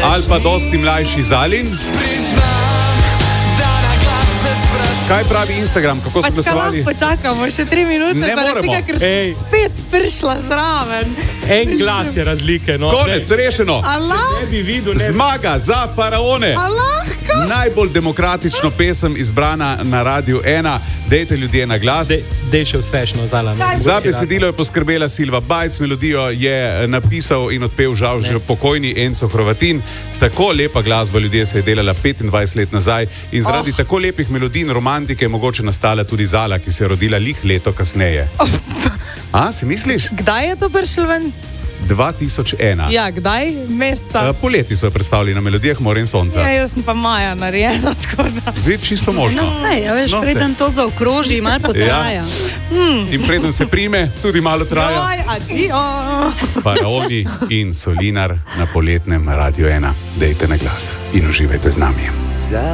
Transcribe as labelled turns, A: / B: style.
A: Ali pa dosti mlajši Zalin. Kaj pravi Instagram, kako so glasovali?
B: Počakamo še 3 minute,
A: ne moremo,
B: tega, ker sem spet prišla zraven.
C: En glas je razlike, no.
A: Konec, rešeno. Zmaga za Faraone. Najbolj demokratično pesem izbrana na Radiu 1. Dejte ljudje na glas.
C: Dej še uspešno, Zala.
A: Za besedilo je poskrbela Silva Bajc, melodijo je napisal in odpel žal že pokojni Enzo Hrvatin. Tako lepa glasba ljudje se je delala 25 let nazaj in zaradi tako lepih melodij in romantike je mogoče nastala tudi Zala, ki se je rodila lih leto kasneje. A, si misliš?
B: Kdaj je to prišlo ven?
A: 2001.
B: Ja, kdaj? Meseca?
A: Poleti so jo predstavili na melodijah More in sonca.
B: Ja, jaz sem pa maja narejena, tako da...
A: Vid, čisto možno.
D: No, sej, ja, veš, preden to zaokroži, malo potraja.
A: In preden se prime, tudi malo traja.
B: Joj, adio!
A: Faraoni in Solinar na poletnem Radiu 1. Dejte na glas in uživajte z nami.